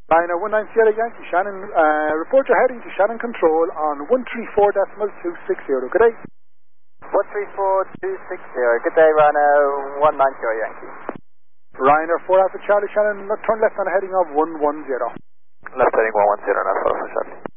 Liner 190 Yankee Shannon, report your heading to Shannon Control on 134.260. Good day. 134.260. Good day, Ryanair 190 Yankee. Ryanair 4 Alpha Charlie Shannon, turn left on a heading of 110. Left heading 110, that's Alpha Charlie.